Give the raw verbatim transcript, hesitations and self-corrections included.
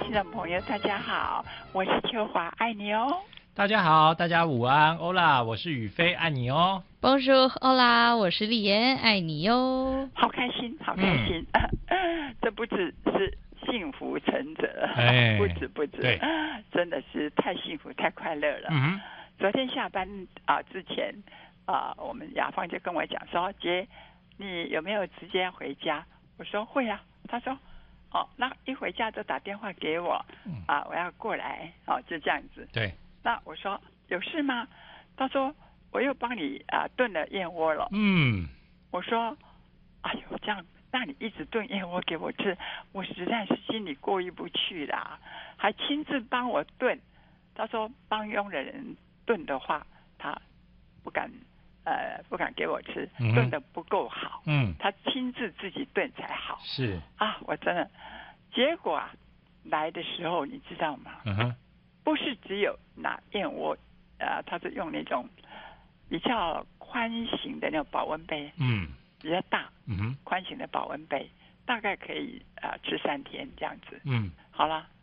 听众朋友，大家好，我是秋华，爱你哦。 大家好，大家午安，欧啦，我是宇飞，爱你哦。 Bonjour，欧啦，我是丽妍，爱你哟。 好开心，好开心，嗯、这不只是幸福成者，哎、不止不止，真的是太幸福太快乐了。嗯、昨天下班啊、呃、之前啊、呃，我们雅芳就跟我讲说，姐，你有没有直接回家？我说会啊。他说哦，那一回家就打电话给我，啊、呃，我要过来，哦，就这样子。 对。 那我说有事吗？他说我又帮你啊、呃、炖了燕窝了。嗯。我说哎呦，这样让你一直炖燕窝给我吃，我实在是心里过意不去啦。还亲自帮我炖。他说帮佣的人炖的话，他不敢呃不敢给我吃，嗯、炖的不够好。嗯。他亲自自己炖才好。 是啊，我真的。结果啊来的时候，你知道吗？嗯哼。不是只有拿燕窝，呃，他是用那种比较宽型的那种保温杯，嗯，比较大，嗯，宽型的保温杯，大概可以呃吃三天这样子，嗯，好了，